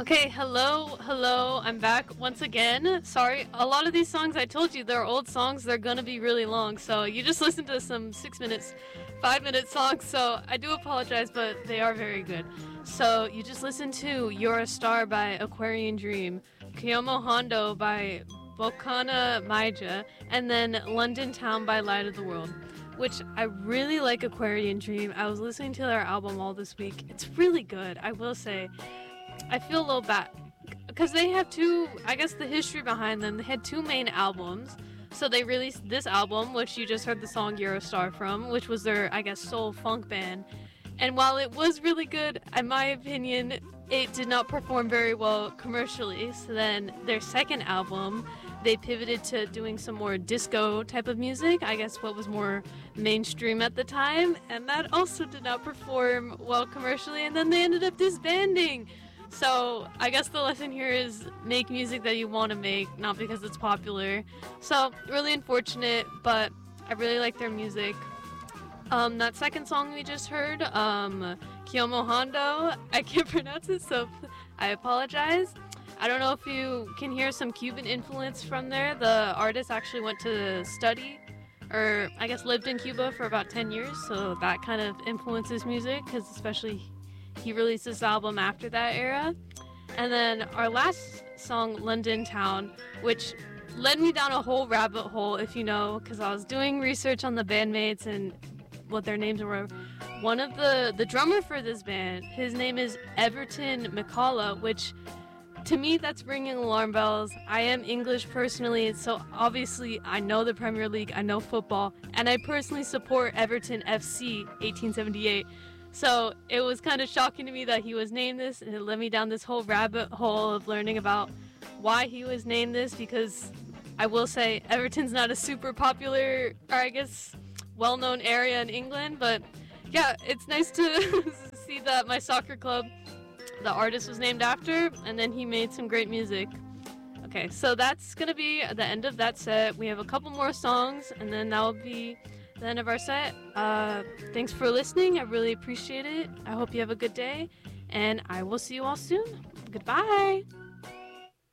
Okay, hello, I'm back once again. Sorry, a lot of these songs, I told you, they're old songs, they're gonna be really long, so you just listened to some 6 minutes, 5 minute songs, so I do apologize, but they are very good. So you just listened to You're a Star by Aquarian Dream, Kyomo Hondo by Bokana Maija, and then London Town by Light of the World, which I really like Aquarian Dream. I was listening to their album all this week. It's really good, I will say. I feel a little bad because they have two, I guess the history behind them, they had two main albums. So they released this album, which you just heard the song You're a Star from, which was their, I guess, soul funk band. And while it was really good, in my opinion, it did not perform very well commercially. So then their second album, they pivoted to doing some more disco type of music, I guess what was more mainstream at the time, and that also did not perform well commercially, and then they ended up disbanding. So I guess the lesson here is make music that you want to make, not because it's popular. So really unfortunate, but I really like their music. That second song we just heard, Kyomo Hondo, I can't pronounce it, so I apologize. I don't know if you can hear some Cuban influence from there. The artist actually went to study, or I guess lived in Cuba for about 10 years, so that kind of influences music, because especially he released this album after that era. And then our last song, London Town, which led me down a whole rabbit hole, if you know, because I was doing research on the bandmates and what their names were. One of the drummer for this band, his name is Everton McCullough, which to me that's ringing alarm bells. I am English personally, so obviously I know the Premier League, I know football, and I personally support Everton FC 1878. So it was kind of shocking to me that he was named this, and it led me down this whole rabbit hole of learning about why he was named this, because I will say Everton's not a super popular, or I guess well-known area in England, but yeah, it's nice to see that my soccer club, the artist was named after, and then he made some great music. Okay, so that's gonna be the end of that set. We have a couple more songs, and then that will be the end of our set. Thanks for listening. I really appreciate it. I hope you have a good day, and I will see you all soon. Goodbye.